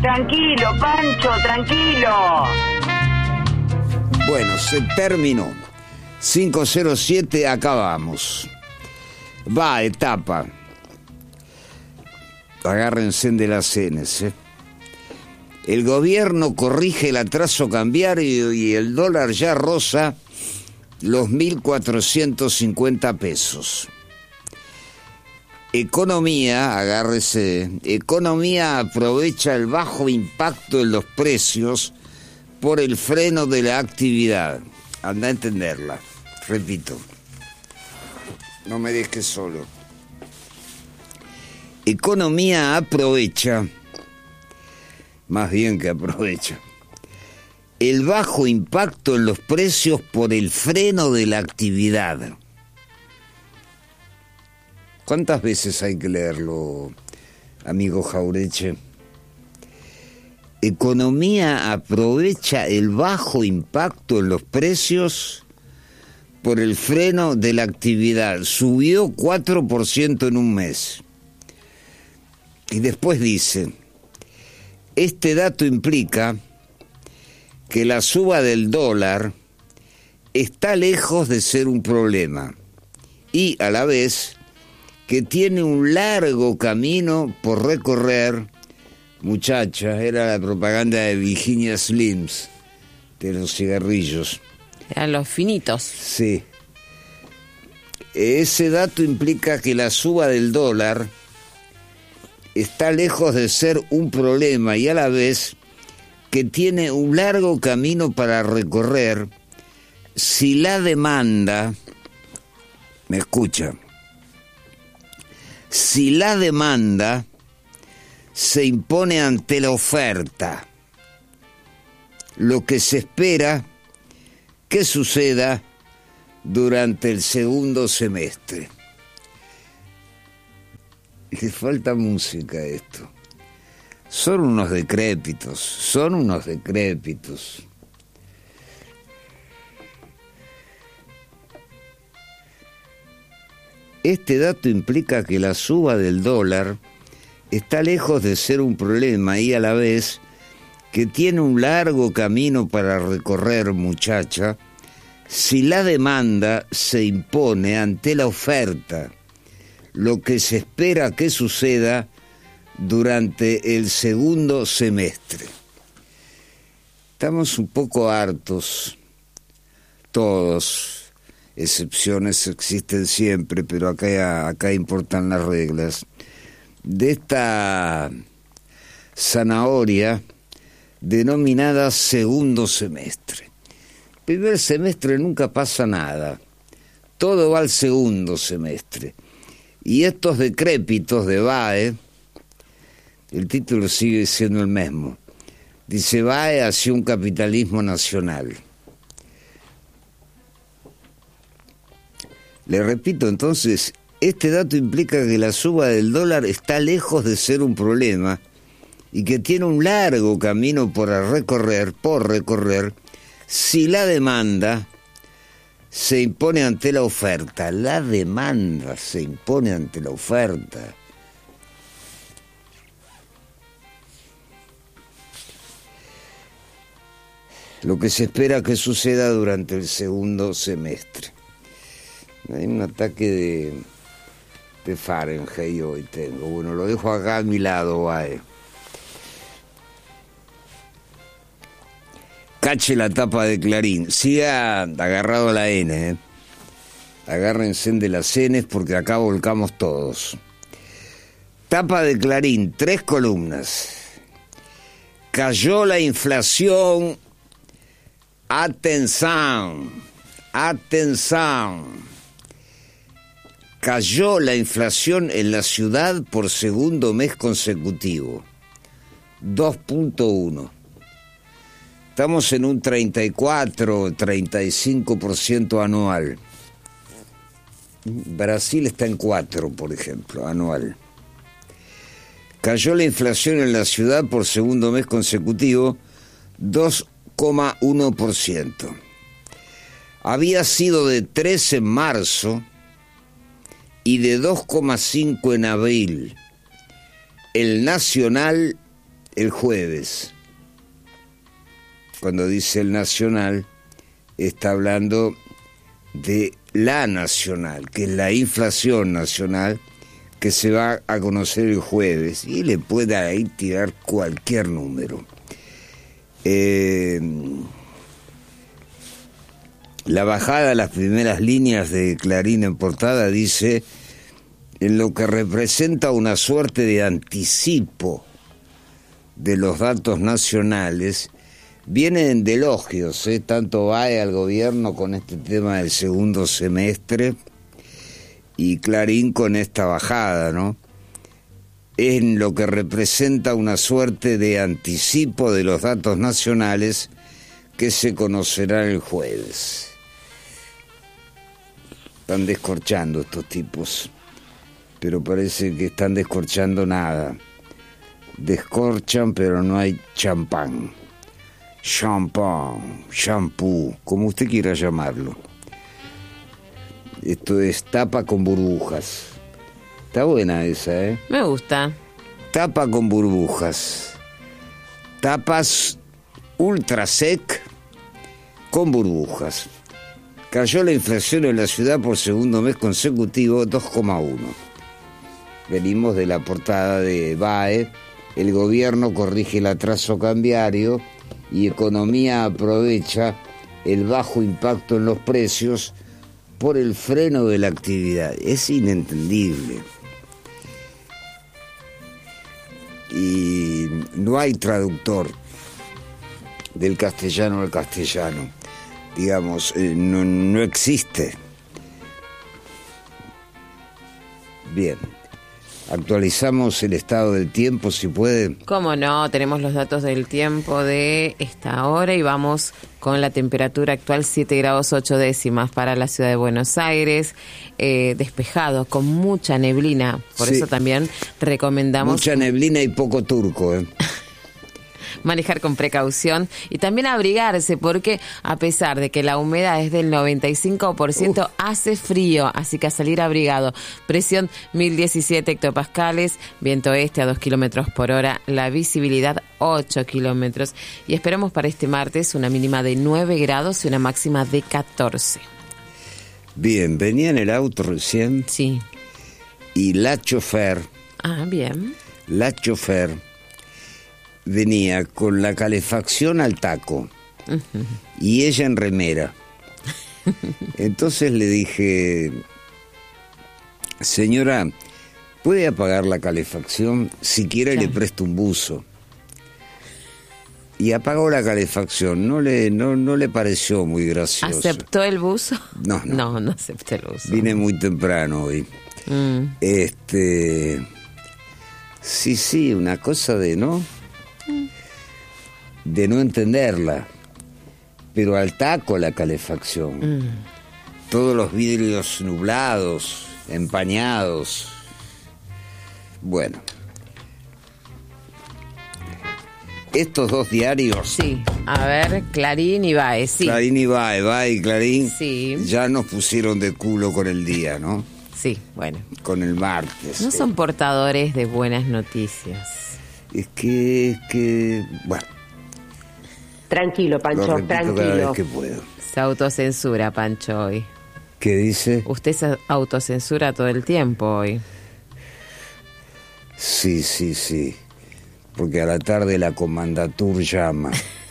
Tranquilo, Pancho, tranquilo. Bueno, se terminó. 507, acabamos. Va, etapa. Agárrense de las cenes, ¿eh? El gobierno corrige el atraso cambiario y el dólar ya roza los 1.450 pesos. Economía, agárrese, economía aprovecha el bajo impacto en los precios por el freno de la actividad. Anda a entenderla. Repito. No me dejes solo. Economía aprovecha, más bien que aprovecha, el bajo impacto en los precios por el freno de la actividad. ¿Cuántas veces hay que leerlo, amigo Jaureche? Economía aprovecha el bajo impacto en los precios por el freno de la actividad. Subió 4% en un mes. Y después dice, este dato implica que la suba del dólar está lejos de ser un problema y a la vez que tiene un largo camino por recorrer. Muchacha, era la propaganda de Virginia Slims, de los cigarrillos. Eran los finitos. Sí. Ese dato implica que la suba del dólar está lejos de ser un problema y a la vez que tiene un largo camino para recorrer si la demanda, ¿me escucha? Si la demanda se impone ante la oferta, lo que se espera que suceda durante el segundo semestre. Le falta música a esto. Son unos decrépitos. Este dato implica que la suba del dólar está lejos de ser un problema y a la vez que tiene un largo camino para recorrer, muchacha, si la demanda se impone ante la oferta, lo que se espera que suceda durante el segundo semestre. Estamos un poco hartos, todos, excepciones existen siempre, pero acá importan las reglas, de esta zanahoria denominada segundo semestre. Primer semestre nunca pasa nada, todo va al segundo semestre. Y estos decrépitos de BAE, el título sigue siendo el mismo, dice BAE hacia un capitalismo nacional. Le repito entonces, este dato implica que la suba del dólar está lejos de ser un problema y que tiene un largo camino por recorrer, si la demanda se impone ante la oferta. La demanda se impone ante la oferta. Lo que se espera que suceda durante el segundo semestre. Hay un ataque de Fahrenheit hoy tengo. Bueno, lo dejo acá a mi lado, Bae. Cache la tapa de Clarín. Siga agarrado a la N, ¿eh? Agárrense de las N's porque acá volcamos todos. Tapa de Clarín, 3 columnas. Cayó la inflación. Atención. Cayó la inflación en la ciudad por segundo mes consecutivo. 2.1. Estamos en un 34-35% anual. Brasil está en 4, por ejemplo, anual. Cayó la inflación en la ciudad por segundo mes consecutivo, 2,1%. Había sido de 3 en marzo y de 2,5 en abril. El nacional el jueves, cuando dice el Nacional, está hablando de la nacional, que es la inflación nacional, que se va a conocer el jueves, y le puede ahí tirar cualquier número. La bajada, las primeras líneas de Clarín en portada dice, en lo que representa una suerte de anticipo de los datos nacionales, vienen de elogios, tanto BAE al gobierno con este tema del segundo semestre y Clarín con esta bajada, ¿no? En lo que representa una suerte de anticipo de los datos nacionales que se conocerán el jueves. Están descorchando estos tipos, pero parece que están descorchando nada. Descorchan, pero no hay champán. Champán, shampoo, como usted quiera llamarlo. Esto es tapa con burbujas. Está buena esa, ¿eh? Me gusta. Tapa con burbujas. Tapas ultra sec con burbujas. Cayó la inflación en la ciudad por segundo mes consecutivo, 2,1. Venimos de la portada de BAE. El gobierno corrige el atraso cambiario y Economía aprovecha el bajo impacto en los precios por el freno de la actividad. Es inentendible. Y no hay traductor del castellano al castellano. Digamos, no existe. Bien. Actualizamos el estado del tiempo, si puede. Cómo no, tenemos los datos del tiempo de esta hora y vamos con la temperatura actual, 7 grados 8 décimas para la ciudad de Buenos Aires, despejado, con mucha neblina, por Sí. eso también recomendamos Mucha neblina y poco turco, ¿eh? manejar con precaución y también abrigarse, porque a pesar de que la humedad es del 95%, hace frío, así que a salir abrigado. Presión 1017 hectopascales, viento este a 2 kilómetros por hora, la visibilidad 8 kilómetros. Y esperamos para este martes una mínima de 9 grados y una máxima de 14. Bien, venía en el auto recién Sí. y la chofer venía con la calefacción al taco y ella en remera. Entonces le dije, señora, ¿puede apagar la calefacción? Si quiere Claro. le presto un buzo. Y apagó la calefacción, no le pareció muy gracioso. ¿Aceptó el buzo? No. No acepté el buzo. Vine muy temprano hoy. Sí, una cosa de no entenderla, pero al taco la calefacción, todos los vidrios nublados, empañados. Bueno, estos dos diarios, Sí, a ver, Clarín y BAE, sí. Clarín y BAE y Clarín, Sí. ya nos pusieron de culo con el día, ¿no? Sí, bueno. Con el martes. No son portadores de buenas noticias. Es que, bueno, Tranquilo, lo Pancho, repito cada vez tranquilo. que puedo. Se autocensura, Pancho, hoy. ¿Qué dice? Usted se autocensura todo el tiempo hoy. Sí. Porque a la tarde la comandatur llama.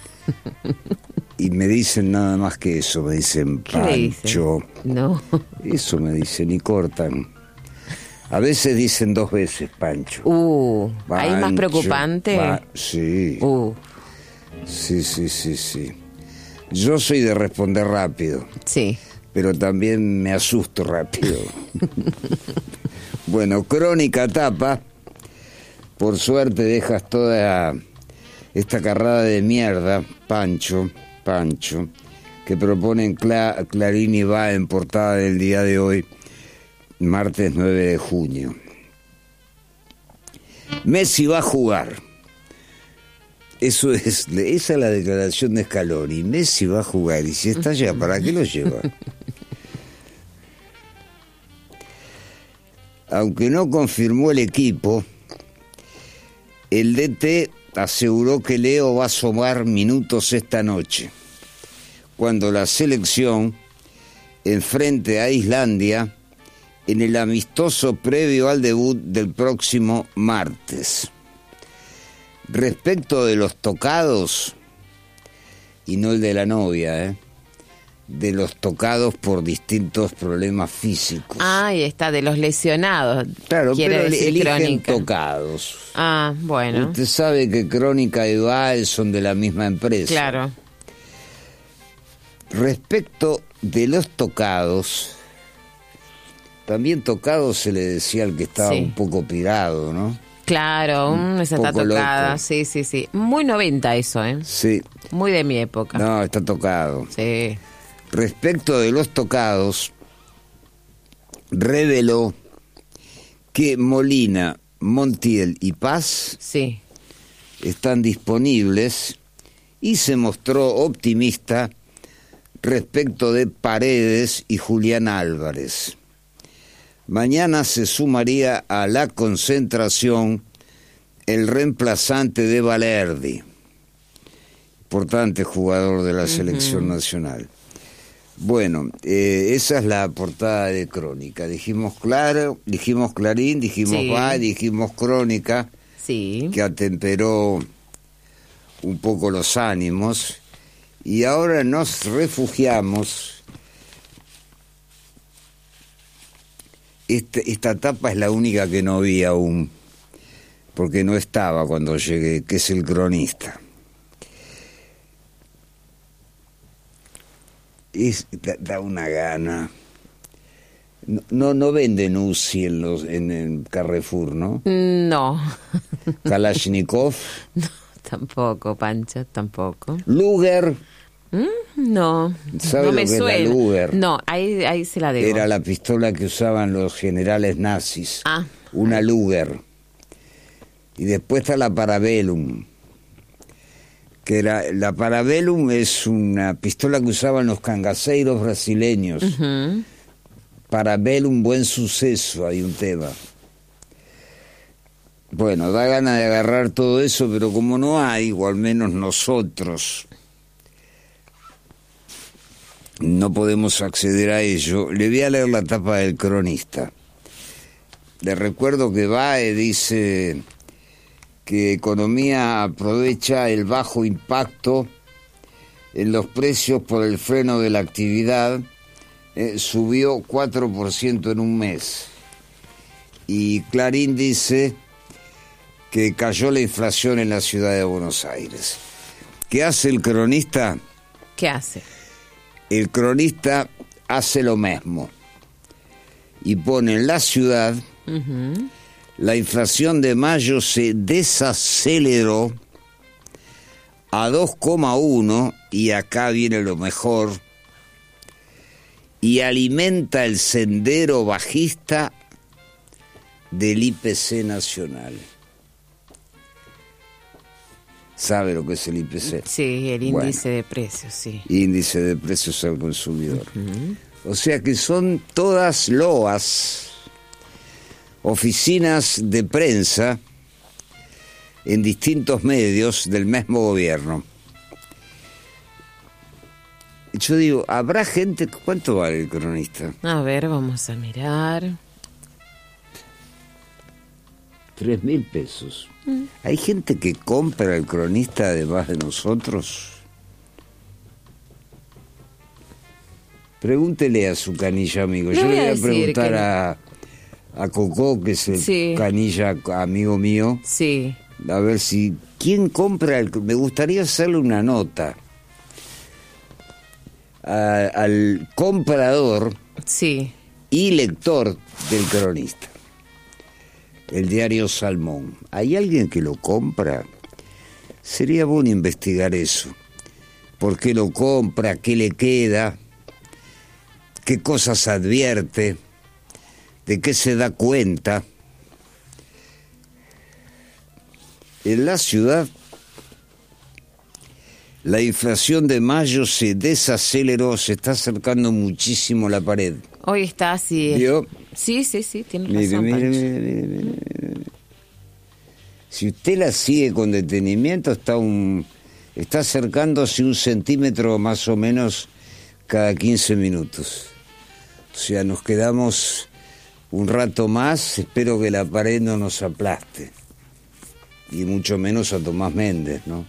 Y me dicen nada más que eso. Me dicen, ¿Qué le dicen? Pancho. No. Eso me dicen y cortan. A veces dicen 2 veces, Pancho. ¿Hay más Pancho, preocupante? Sí. Sí. Yo soy de responder rápido, Sí. pero también me asusto rápido. Bueno, crónica tapa. Por suerte dejas toda esta carrada de mierda, Pancho, que proponen Clarín y BAE en portada del día de hoy, martes 9 de junio. Messi va a jugar. Esa es la declaración de Scaloni. Messi va a jugar. Y si está allá, ¿para qué lo lleva? Aunque no confirmó el equipo, el DT aseguró que Leo va a asomar minutos esta noche, cuando la selección enfrente a Islandia en el amistoso previo al debut del próximo martes. Respecto de los tocados, y no el de la novia, de los tocados por distintos problemas físicos. Ahí está, de los lesionados. Claro, quiere pero decir eligen Crónica. tocados. Ah, bueno. Usted sabe que Crónica y Baal son de la misma empresa. Claro. Respecto de los tocados, también tocado se le decía al que estaba Sí. un poco pirado, ¿no? Claro, esa está poco tocada. loco. Sí, sí, sí. Muy 90 eso, ¿eh? Sí, Muy de mi época. no, está tocado. Sí. Respecto de los tocados, reveló que Molina, Montiel y Paz Sí. están disponibles y se mostró optimista respecto de Paredes y Julián Álvarez. Mañana se sumaría a la concentración el reemplazante de Valerdi, importante jugador de la selección nacional. Bueno, esa es la portada de Crónica. Dijimos Claro, dijimos Clarín, dijimos Sí. Va, dijimos Crónica, Sí. que atemperó un poco los ánimos, y ahora nos refugiamos. Esta tapa es la única que no vi aún, porque no estaba cuando llegué, que es El Cronista. Da una gana. No venden UCI en Carrefour, ¿no? No. Kalashnikov, No, tampoco, Pancho, tampoco. Luger, No. ¿Sabe no lo me que es la suena. Luger? No, ahí se la debo. era la pistola que usaban los generales nazis. Ah. Una Luger. Y después está la Parabellum, que era la Parabellum, es una pistola que usaban los cangaceiros brasileños. Ujú. Parabellum, buen suceso, hay un tema. Bueno, da ganas de agarrar todo eso, pero como no hay, o al menos nosotros no podemos acceder a ello, le voy a leer la tapa del Cronista. Le recuerdo que BAE dice que Economía aprovecha el bajo impacto en los precios por el freno de la actividad, subió 4% en un mes. Y Clarín dice que cayó la inflación en la ciudad de Buenos Aires. ¿Qué hace el Cronista? ¿Qué hace? El Cronista hace lo mismo y pone en la ciudad: Ujú. la inflación de mayo se desaceleró a 2,1, y acá viene lo mejor, y alimenta el sendero bajista del IPC nacional. ¿Sabe lo que es el IPC? Sí, el Bueno. índice de precios, sí. Índice de precios al consumidor. O sea que son todas loas, oficinas de prensa en distintos medios del mismo gobierno. Yo digo, ¿habrá gente? ¿Cuánto vale el Cronista? A ver, vamos a mirar. 3.000 pesos. ¿Hay gente que compra el Cronista además de nosotros? Pregúntele a su canilla amigo. Le Yo voy le a voy a decir preguntar que a Cocó, que es el Sí. canilla amigo mío, Sí. a ver si... ¿Quién compra el...? Me gustaría hacerle una nota al comprador Sí. y lector del Cronista, el diario Salmón. ¿Hay alguien que lo compra? Sería bueno investigar eso. ¿Por qué lo compra? ¿Qué le queda? ¿Qué cosas advierte? ¿De qué se da cuenta? En la ciudad, la inflación de mayo se desaceleró, se está acercando muchísimo la pared. Hoy está así. ¿Vio? Sí, sí, sí, tiene Mire, razón, mire, Pancho. mire, mire, mire. Si usted la sigue con detenimiento, está acercándose 1 centímetro más o menos cada 15 minutos. O sea, nos quedamos un rato más, espero que la pared no nos aplaste. Y mucho menos a Tomás Méndez, ¿no?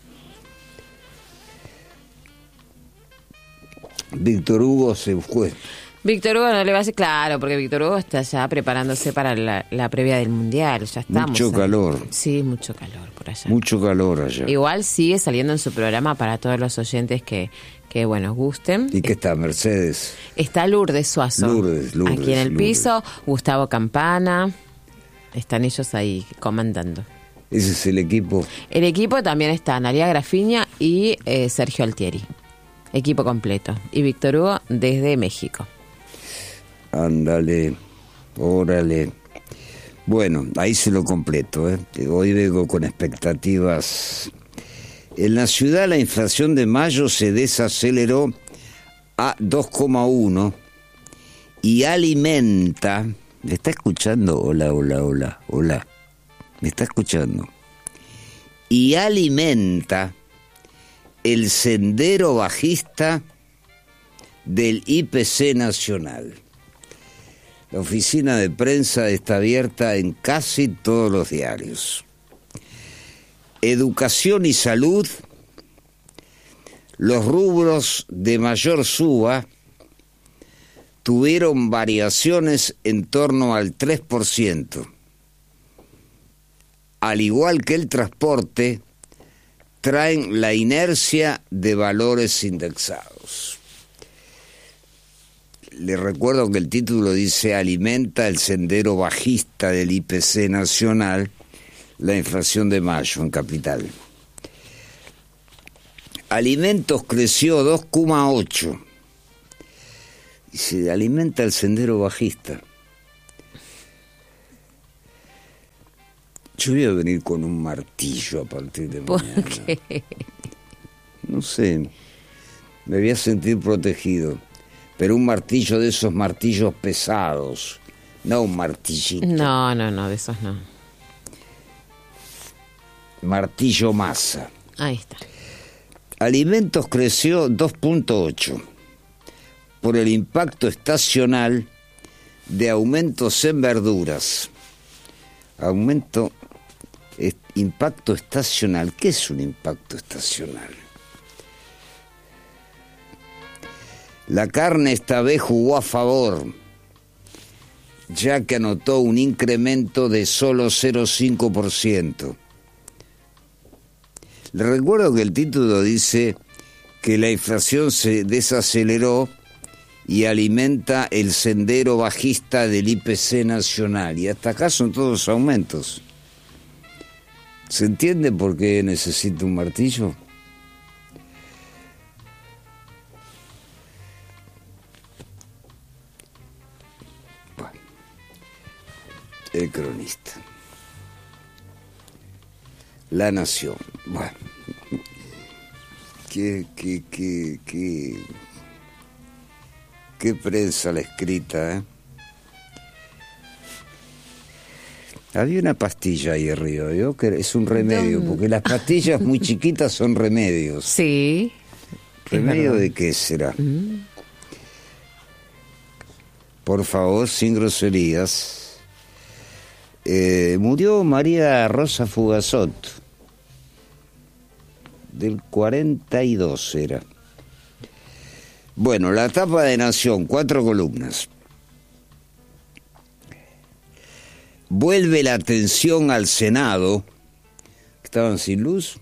Víctor Hugo se fue. Víctor Hugo no le va a hacer, claro, porque Víctor Hugo está ya preparándose para la previa del Mundial, ya estamos. Mucho calor. Sí, mucho calor por allá. Mucho calor allá. Igual sigue saliendo en su programa para todos los oyentes que bueno, gusten. ¿Y qué está, Mercedes? Está Lourdes Suazo. Lourdes, aquí en el Lourdes. piso, Gustavo Campana. Están ellos ahí comandando. Ese es el equipo. El equipo también está Analia Grafiña y Sergio Altieri. Equipo completo. Y Víctor Hugo desde México. Ándale, órale. Bueno, ahí se lo completo, ¿eh? Hoy vengo con expectativas. En la ciudad la inflación de mayo se desaceleró a 2,1 y alimenta... ¿Me está escuchando? Hola. ¿Me está escuchando? Y alimenta el sendero bajista del IPC nacional. La oficina de prensa está abierta en casi todos los diarios. Educación y salud, los rubros de mayor suba tuvieron variaciones en torno al 3%. Al igual que el transporte, traen la inercia de valores indexados. Le recuerdo que el título dice alimenta el sendero bajista del IPC nacional, la inflación de mayo en Capital. Alimentos creció 2,8. Y se alimenta el sendero bajista. Yo voy a venir con un martillo a partir de mañana. ¿Por qué? No sé, me voy a sentir protegido. Pero un martillo de esos martillos pesados, no un martillito. No, de esos no. Martillo masa. Ahí está. Alimentos creció 2,8 por el impacto estacional de aumentos en verduras. Impacto estacional. ¿Qué es un impacto estacional? La carne esta vez jugó a favor, ya que anotó un incremento de solo 0,5%. Le recuerdo que el título dice que la inflación se desaceleró y alimenta el sendero bajista del IPC nacional. Y hasta acá son todos aumentos. ¿Se entiende por qué necesito un martillo? Bueno, el cronista. La Nación. Bueno, qué prensa la escrita, ¿eh? Había una pastilla ahí arriba, ¿vio? Que es un remedio, porque las pastillas muy chiquitas son remedios. Sí. ¿Remedio de qué será? Por favor, sin groserías. Murió María Rosa Fugazot, del 42 era. Bueno, la tapa de Nación, 4 columnas. Vuelve la atención al Senado. ¿Estaban sin luz?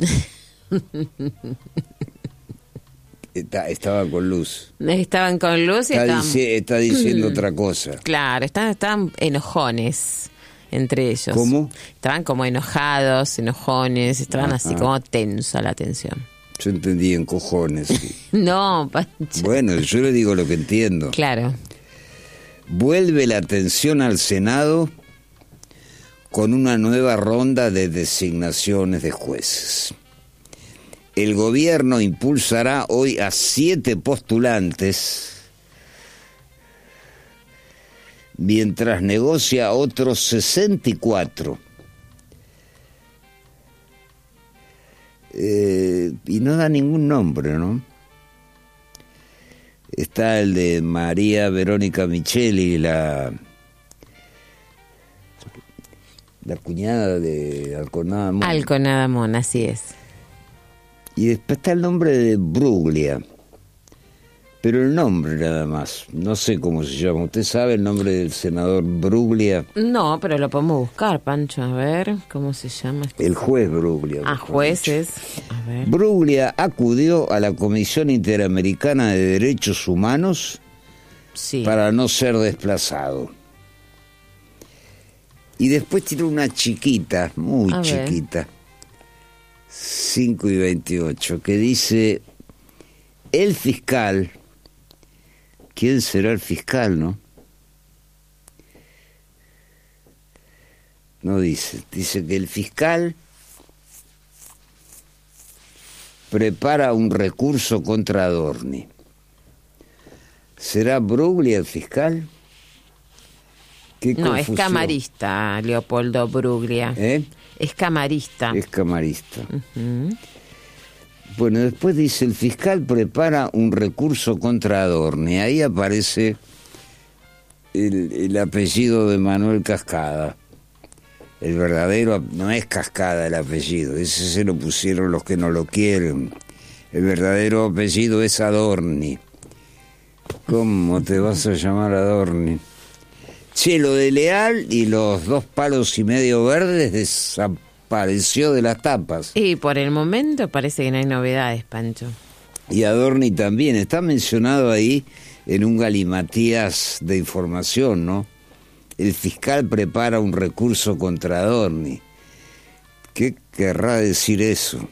Estaban con luz. Estaban con luz y Está diciendo otra cosa. Claro, estaban enojones entre ellos. ¿Cómo? Estaban como enojados, enojones, estaban así como tensa la tensión. Yo entendí en cojones. Sí. No, Pancho. Bueno, yo le digo lo que entiendo. Claro. Vuelve la atención al Senado con una nueva ronda de designaciones de jueces. El gobierno impulsará hoy a 7 postulantes, mientras negocia otros 64 y no da ningún nombre, ¿no? Está el de María Verónica Micheli, la cuñada de Alconada Mon. Alconada Mon, así es. Y después está el nombre de Bruglia, pero el nombre nada más, no sé cómo se llama. ¿Usted sabe el nombre del senador Bruglia? No, pero lo podemos buscar, Pancho, a ver, ¿cómo se llama? El juez Bruglia. Jueces, a ver. Bruglia acudió a la Comisión Interamericana de Derechos Humanos para no ser desplazado. Y después tiene una chiquita, muy chiquita, 5:28, que dice: el fiscal, ¿quién será el fiscal, no? No dice que el fiscal prepara un recurso contra Adorni. ¿Será Bruglia el fiscal? No, es camarista, Leopoldo Bruglia. Es camarista. Es camarista. Bueno, después dice: el fiscal prepara un recurso contra Adorni. Ahí aparece el apellido de Manuel Cascada. El verdadero no es Cascada el apellido, ese se lo pusieron los que no lo quieren. El verdadero apellido es Adorni. ¿Cómo te vas a llamar Adorni? Che, lo de Leal y los 2,5 palos verdes desapareció de las tapas. Y por el momento parece que no hay novedades, Pancho. Y Adorni también, está mencionado ahí en un galimatías de información, ¿no? El fiscal prepara un recurso contra Adorni. ¿Qué querrá decir eso?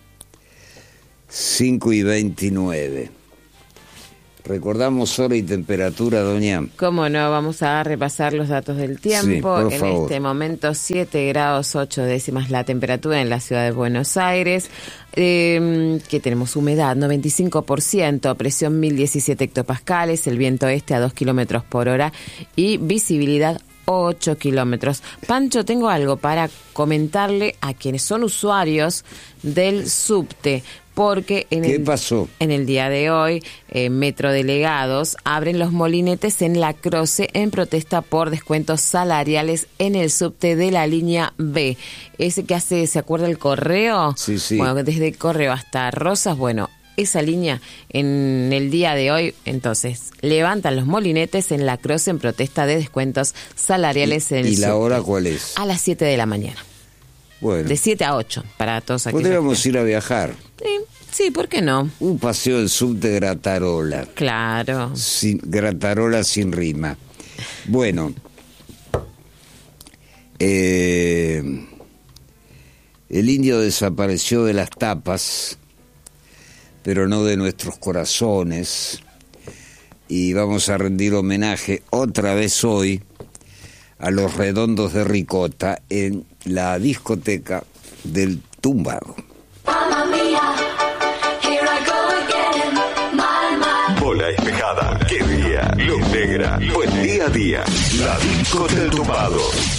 5:29. Recordamos hora y temperatura, doña. Cómo no, vamos a repasar los datos del tiempo. Sí, por favor. Este momento 7 grados 8 décimas la temperatura en la ciudad de Buenos Aires. Que tenemos humedad 95%, presión 1017 hectopascales, el viento este a 2 kilómetros por hora y visibilidad 8 kilómetros. Pancho, tengo algo para comentarle a quienes son usuarios del subte. Porque ¿Qué pasó? En el día de hoy, metrodelegados abren los molinetes en La Croce en protesta por descuentos salariales en el subte de la línea B. Ese que hace, ¿se acuerda el Correo? Sí. Bueno, desde Correo hasta Rosas, bueno, esa línea en el día de hoy, entonces, levantan los molinetes en La Croce en protesta de descuentos salariales en el subte. ¿Y la hora cuál es? A las 7 de la mañana. Bueno. De 7 a 8, para todos aquellos. Podríamos ir a viajar. Sí, ¿por qué no? Un paseo del subte Gratarola. Claro. Gratarola sin rima. Bueno. El indio desapareció de las tapas, pero no de nuestros corazones. Y vamos a rendir homenaje otra vez hoy a los Redondos de Ricota en la discoteca del Tumbado. Bola despejada, qué día, luz negra, buen día a día. La disco del Tumbado.